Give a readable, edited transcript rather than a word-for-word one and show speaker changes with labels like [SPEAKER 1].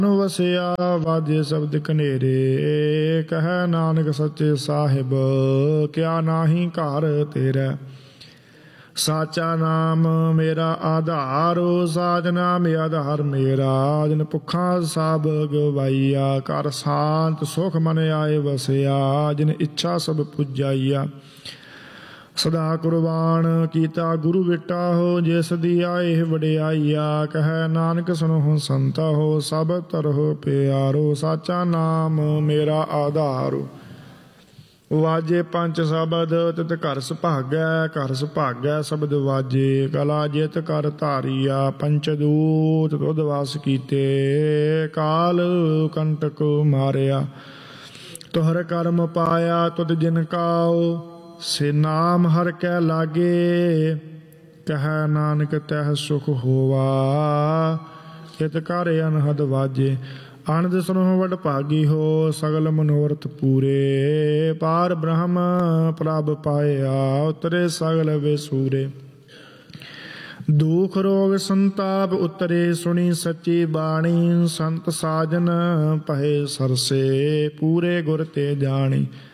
[SPEAKER 1] ਵਸਿਆ ਵਾਜੇ ਸ਼ਬਦ ਕਨੇਰੇ, ਕਹਿ ਨਾਨਕ ਸੱਚੇ ਸਾਹਿਬ ਕਿਆ ਨਾਹੀ ਘਰ ਤੇਰਾ। ਸਾਚਾ ਨਾਮ ਮੇਰਾ ਆਧਾਰ, ਸਾਚ ਨਾਮ ਆਧਾਰ ਮੇਰਾ। ਜਿਨ ਭੁੱਖਾ ਸਭ ਗਵਾਈਆ, ਘਰ ਸ਼ਾਂਤ ਸੁਖ ਮਨ ਆਏ ਵਸਿਆ। ਜਿਨ ਇੱਛਾ ਸਭ ਪੁਜਾਈਆ, ਸਦਾ ਕੁਰਬਾਨ ਕੀਤਾ ਗੁਰੂ ਬੇਟਾ ਹੋ। ਜਿਸ ਦੀ ਆਏ ਵਡਿਆਈਆ, ਕਹਿ ਨਾਨਕ ਸੁਣੋ ਸੰਤਾ ਹੋ। ਸਭ ਤਰਹੁ ਪਿਆਰੋ, ਸਾਚਾ ਨਾਮ ਮੇਰਾ ਆਧਾਰੋ। ਵਾਜੇ ਪੰਚ ਸ਼ਬਦ ਤਿਤ ਘਰ ਸੁਭਾਗੈ, ਘਰ ਸੁਭਾਗੈ ਸ਼ਬਦ ਵਾਜੇ। ਕਲਾ ਜਿਤ ਕਰ ਧਾਰੀਆ, ਪੰਚ ਦੂਤ ਤੁਧ ਵਾਸ ਕੀਤੇ। ਕਾਲ ਕੰਟਕ ਮਾਰਿਆ, ਤੁਹਰ ਕਰਮ ਪਾਇਆ। ਤੁਧ ਜਿਨ ਕਾਓ, ਸੇ ਨਾਮ ਹਰ ਕੈ ਲਾਗੇ। ਕਹਿ ਨਾਨਕ ਤਹਿ ਸੁਖ ਹੋਵਾ, ਹਿਤ ਕਰ ਅਨਹਦ ਵਾਜੇ। ਆਨੰਦ ਸੁਨੋ ਵਡ ਭਾਗੀ ਹੋ, ਸਗਲ ਮਨੋਰਥ ਪੂਰੇ। ਪਾਰ ਬ੍ਰਹਮ ਪ੍ਰਭ ਪਾਇਆ, ਉਤਰੇ ਸਗਲ ਵਿਸੂਰੇ। ਦੁਖ ਰੋਗ ਸੰਤਾਪ ਉਤਰੇ, ਸੁਣੀ ਸੱਚੀ ਬਾਣੀ। ਸੰਤ ਸਾਜਨ ਪਏ ਸਰਸੇ, ਪੂਰੇ ਗੁਰ ਤੇ ਜਾਣੀ।